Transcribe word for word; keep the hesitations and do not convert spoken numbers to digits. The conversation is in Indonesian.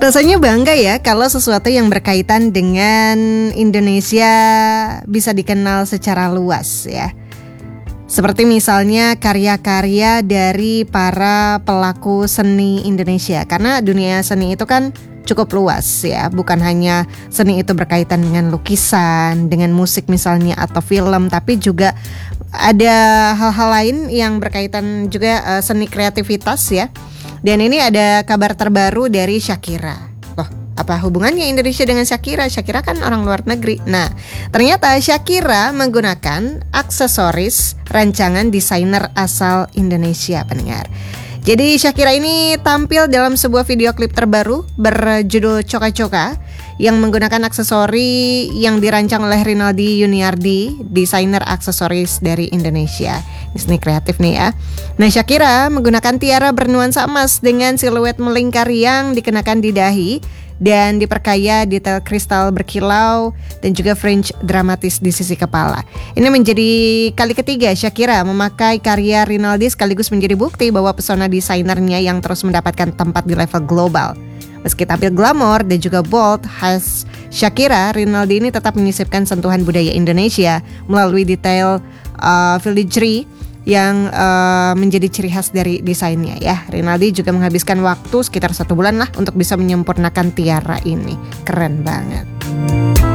Rasanya bangga ya kalau sesuatu yang berkaitan dengan Indonesia bisa dikenal secara luas ya. Seperti misalnya karya-karya dari para pelaku seni Indonesia. Karena dunia seni itu kan cukup luas ya. Bukan hanya seni itu berkaitan dengan lukisan, dengan musik misalnya atau film, tapi juga ada hal-hal lain yang berkaitan juga uh, seni kreativitas ya. Dan ini ada kabar terbaru dari Shakira. Loh, apa hubungannya Indonesia dengan Shakira? Shakira kan orang luar negeri. Nah, ternyata Shakira menggunakan aksesoris rancangan desainer asal Indonesia, pendengar. Jadi Shakira ini tampil dalam sebuah video klip terbaru berjudul Coka Coka yang menggunakan aksesori yang dirancang oleh Rinaldi Yuniardi, desainer aksesoris dari Indonesia. Ini seni kreatif nih ya. Nah, Shakira menggunakan tiara bernuansa emas dengan siluet melingkar yang dikenakan di dahi dan diperkaya detail kristal berkilau dan juga fringe dramatis di sisi kepala. Ini menjadi kali ketiga Shakira memakai karya Rinaldi sekaligus menjadi bukti bahwa pesona desainernya yang terus mendapatkan tempat di level global. Meski tampil glamor dan juga bold khas Shakira, Rinaldi ini tetap menyisipkan sentuhan budaya Indonesia melalui detail uh, filigree yang uh, menjadi ciri khas dari desainnya ya. Rinaldi juga menghabiskan waktu sekitar satu bulan lah untuk bisa menyempurnakan tiara ini. Keren banget.